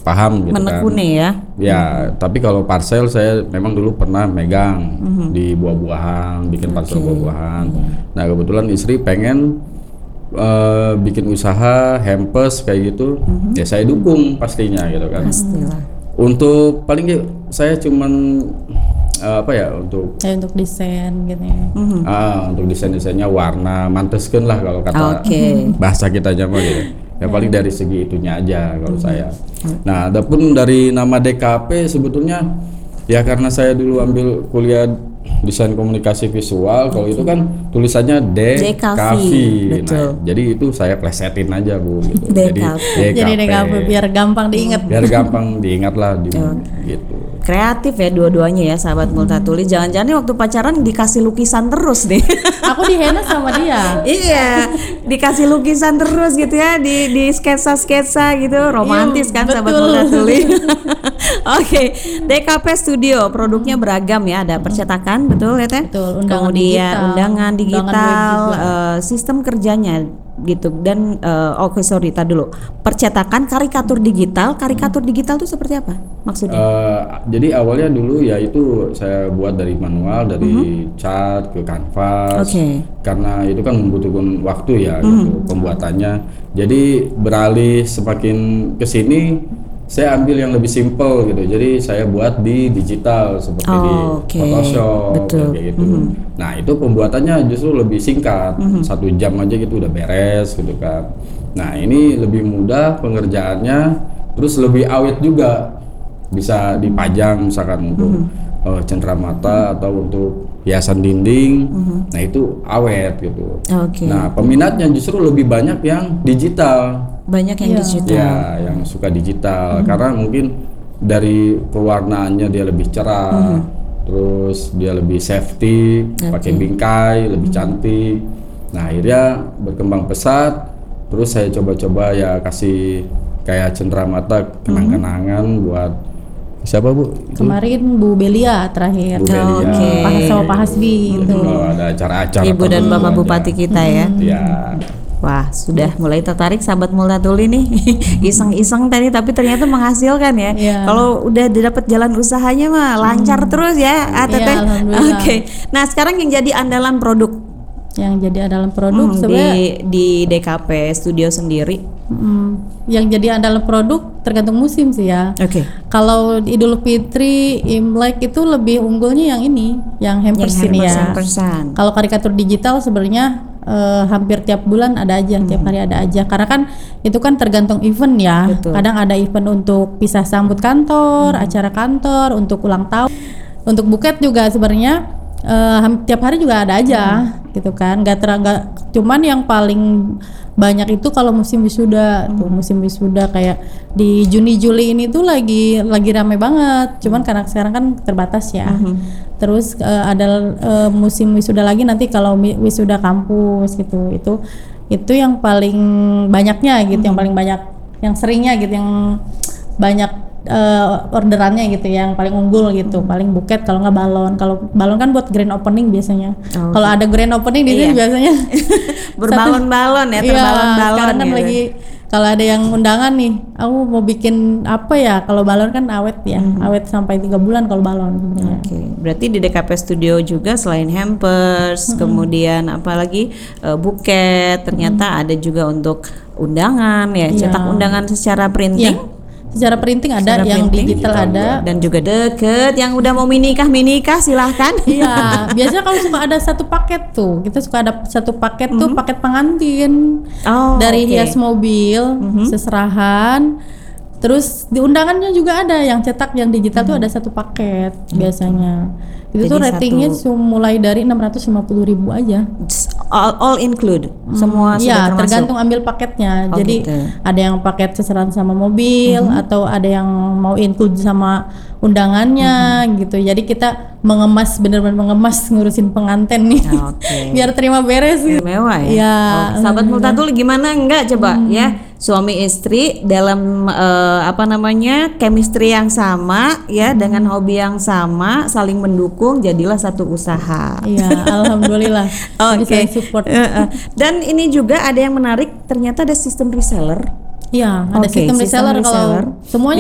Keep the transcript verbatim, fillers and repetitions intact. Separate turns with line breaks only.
paham gitu
menekuni
kan.
ya.
Ya, hmm. tapi kalau parcel saya memang dulu pernah megang hmm. di buah-buahan, bikin parcel okay. buah-buahan. Hmm. Nah kebetulan istri pengen uh, bikin usaha hampers kayak gitu, hmm. ya saya dukung pastinya gitu kan.
Pastilah.
Untuk paling saya cuman uh, apa ya untuk
ya, untuk desain gitu ya.
Mm-hmm. Ah, untuk desain-desainnya warna manteskeun lah kalau kata
okay.
bahasa kita aja mah gitu. Ya paling dari segi itunya aja kalau mm-hmm. saya. Nah, adapun dari nama D K P sebetulnya ya karena saya dulu ambil kuliah desain komunikasi visual, kalau itu kan tulisannya D K V. Nah, jadi itu saya plesetin aja Bu gitu.
Jadi D K P.
Jadi D K P biar gampang diingat.
Biar gampang diingat lah di
okay.
gitu.
Kreatif ya dua-duanya ya sahabat hmm. Multatuli. Jangan-jangan nih waktu pacaran dikasih lukisan terus deh.
Aku di henna sama dia.
Iya, dikasih lukisan terus gitu ya, di di sketsa-sketsa gitu, romantis iya, kan sahabat Multatuli. Oke, D K P Studio produknya beragam ya, ada percetakan betul ya Teh?
Betul, undangan
kemudian
digital,
undangan digital,
undangan
uh, sistem kerjanya gitu dan uh, oke okay, sorry tadi dulu percetakan karikatur digital karikatur digital itu seperti apa maksudnya?
Uh, jadi awalnya dulu ya itu saya buat dari manual dari uh-huh. cat ke kanvas
okay.
karena itu kan membutuhkan waktu ya uh-huh. gitu pembuatannya. Jadi beralih semakin kesini saya ambil yang lebih simple gitu, jadi saya buat di digital seperti
oh,
di
okay.
Photoshop kayak gitu. Mm-hmm. Nah itu pembuatannya justru lebih singkat, mm-hmm. satu jam aja gitu udah beres gitu kan. Nah ini lebih mudah pengerjaannya, terus lebih awet juga, bisa dipajang misalkan untuk mm-hmm. uh, cenderamata atau untuk hiasan dinding. Mm-hmm. Nah itu awet gitu.
Okay.
Nah peminatnya justru lebih banyak yang digital.
Banyak yang
ya.
digital.
Ya, yang suka digital hmm. karena mungkin dari pewarnaannya dia lebih cerah, hmm. terus dia lebih safety, okay. pakai bingkai, lebih hmm. cantik. Nah, akhirnya berkembang pesat. Terus saya coba-coba ya kasih kayak cenderamata kenang-kenangan hmm. buat siapa Bu?
Kemarin Bu Belia terakhir.
Bu Belia.
Oh, oke.
Okay. Sama Pak Hasbi itu.
Oh, ada acara-acara.
Ibu dan Bapak Bupati kita ya.
Iya.
Wah, sudah mulai tertarik sahabat Multatuli nih. Iseng-iseng tadi tapi ternyata menghasilkan ya.
Yeah.
Kalau udah dapat jalan usahanya mah lancar hmm. terus ya, A T T.
Yeah,
Oke. Okay. Nah, sekarang yang jadi andalan produk
yang jadi andalan produk
hmm,
sebenarnya
di, di D K P Studio sendiri.
Hmm, yang jadi andalan produk tergantung musim sih ya.
Oke. Okay.
Kalau Idul Fitri, Imlek itu lebih unggulnya yang ini, yang hampers ini ya. Kalau karikatur digital sebenarnya Uh, hampir tiap bulan ada aja, hmm. tiap hari ada aja. Karena kan itu kan tergantung event ya.
Betul.
Kadang ada event untuk pisah sambut kantor, hmm. acara kantor, untuk ulang tahun, untuk buket juga sebenarnya uh, tiap hari juga ada aja, hmm. gitu kan. Gak terangga. Cuman yang paling banyak itu kalau musim wisuda, hmm. tuh musim wisuda kayak di Juni Juli ini tuh lagi lagi ramai banget. Cuman karena sekarang kan terbatas ya. Hmm. Terus uh, ada uh, musim wisuda lagi nanti kalau wisuda kampus gitu, itu itu yang paling banyaknya gitu, hmm. yang paling banyak, yang seringnya gitu, yang banyak uh, orderannya gitu, yang paling unggul gitu, hmm. paling buket kalau nggak balon. Kalau balon kan buat grand opening biasanya. Oh, kalau okay. ada grand opening di sini iya. biasanya
berbalon-balon ya, terbalon-balon.
Sekarang kan
ya.
lagi kalau ada yang undangan nih, aku mau bikin apa ya? Kalau balon kan awet ya, hmm. awet sampai tiga bulan kalau balon sebenarnya.
Oke, okay. Berarti di D K P Studio juga selain hampers, hmm. kemudian apalagi uh, buket, ternyata hmm. ada juga untuk undangan ya, cetak yeah. undangan secara printing. Yeah.
Secara printing ada, secara yang printing, digital, digital ada,
dan juga deket. Yang udah mau menikah menikah silahkan.
Iya, biasanya kalau suka ada satu paket tuh, kita suka ada satu paket mm-hmm. tuh paket pengantin
oh,
dari
okay.
hias mobil, mm-hmm. seserahan. Terus di undangannya juga ada yang cetak, yang digital mm-hmm. tuh ada satu paket mm-hmm. biasanya. Itu jadi tuh ratingnya satu... mulai dari enam ratus lima puluh ribu aja.
All, all include hmm. semua sudah
ya,
termasuk.
Tergantung ambil paketnya.
Oh,
jadi gitu. Ada yang paket seserahan sama mobil mm-hmm. atau ada yang mau include sama undangannya mm-hmm. gitu. Jadi kita mengemas, benar-benar mengemas ngurusin pengantin nih. Okay. Biar terima beres gitu.
Mewah ya.
Ya.
Oh, sahabat Multatuli gimana enggak coba hmm. ya? Suami istri dalam uh, apa namanya chemistry yang sama ya hmm. dengan hobi yang sama, saling mendukung, jadilah satu usaha.
Iya, alhamdulillah.
Oke. Okay.
Support.
Uh, uh. Dan ini juga ada yang menarik, ternyata ada sistem reseller.
Iya, ada
okay,
sistem reseller, reseller kalau semuanya